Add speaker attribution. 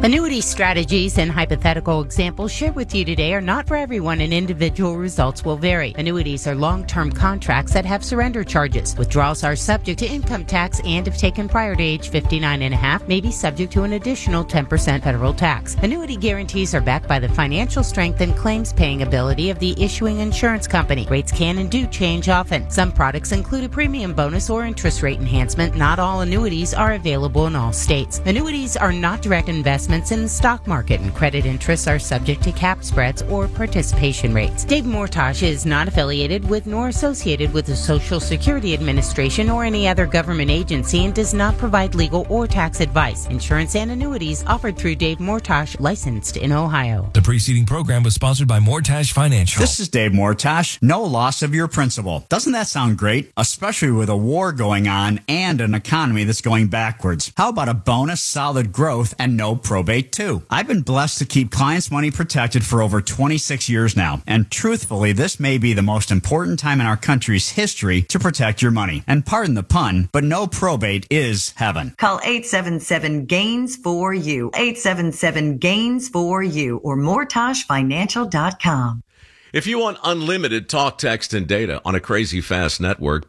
Speaker 1: Annuity strategies and hypothetical examples shared with you today are not for everyone, and individual results will vary. Annuities are long-term contracts that have surrender charges. Withdrawals are subject to income tax and, if taken prior to age 59 and a half, may be subject to an additional 10% federal tax. Annuity guarantees are backed by the financial strength and claims-paying ability of the issuing insurance company. Rates can and do change often. Some products include a premium bonus or interest rate enhancement. Not all annuities are available in all states. Annuities are not direct investments in the stock market, and credit interests are subject to cap spreads or participation rates. Dave Mortosh is not affiliated with nor associated with the Social Security Administration or any other government agency and does not provide legal or tax advice. Insurance and annuities offered through Dave Mortosh, licensed in Ohio.
Speaker 2: The preceding program was sponsored by Mortosh Financial.
Speaker 3: This is Dave Mortosh. No loss of your principal. Doesn't that sound great? Especially with a war going on and an economy that's going backwards. How about a bonus, solid growth, and no probate too? I've been blessed to keep clients' money protected for over 26 years now. And truthfully, this may be the most important time in our country's history to protect your money. And pardon the pun, but no probate is heaven.
Speaker 4: Call 877-GAINS-4U. 877-GAINS-4U or MortoshFinancial.com.
Speaker 5: If you want unlimited talk, text, and data on a crazy fast network,